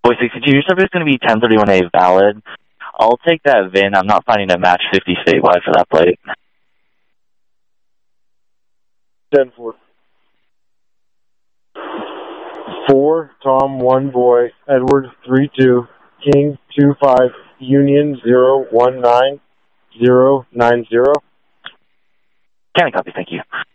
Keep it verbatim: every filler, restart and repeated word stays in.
Boy sixty-two, your service is going to be ten thirty-one A valid. I'll take that V I N. I'm not finding a match fifty statewide for that plate. ten four. four, Tom, one boy, Edward, three two, King, two five, Union, zero one nine, zero nine zero. Can I copy? Thank you.